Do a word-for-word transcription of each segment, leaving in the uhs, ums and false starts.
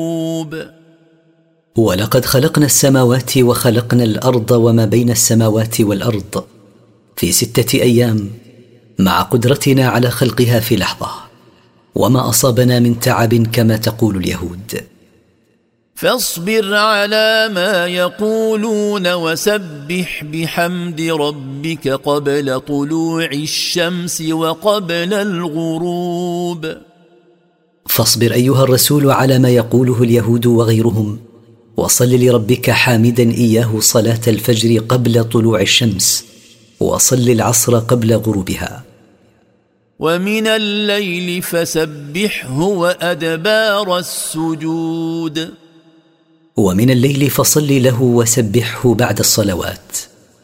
ولقد خلقنا السماوات وخلقنا الأرض وما بين السماوات والأرض في ستة أيام مع قدرتنا على خلقها في لحظة، وما أصابنا من تعب كما تقول اليهود. فاصبر على ما يقولون وسبح بحمد ربك قبل طلوع الشمس وقبل الغروب. فاصبر أيها الرسول على ما يقوله اليهود وغيرهم، وصل لربك حامدا إياه صلاة الفجر قبل طلوع الشمس، وصل العصر قبل غروبها. ومن الليل فسبحه وأدبار السجود. ومن الليل فصل له وسبحه بعد الصلوات.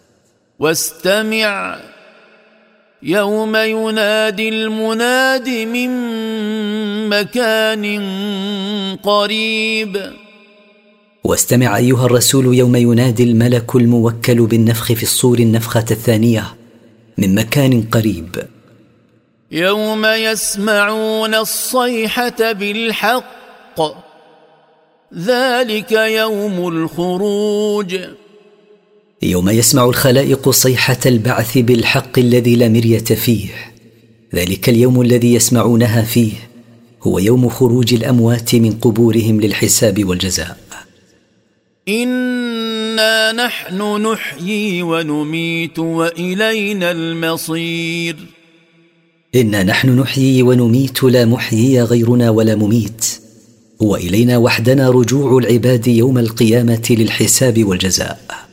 واستمع يوم ينادي المناد من مكان قريب. واستمع أيها الرسول يوم ينادي الملك الموكل بالنفخ في الصور النفخة الثانية من مكان قريب. يوم يسمعون الصيحة بالحق ذلك يوم الخروج. يوم يسمع الخلائق صيحة البعث بالحق الذي لا مرية فيه، ذلك اليوم الذي يسمعونها فيه هو يوم خروج الأموات من قبورهم للحساب والجزاء. إنا نحن نحيي ونميت وإلينا المصير. إنا نحن نحيي ونميت، لا محيي غيرنا ولا مميت، وإلينا وحدنا رجوع العباد يوم القيامة للحساب والجزاء.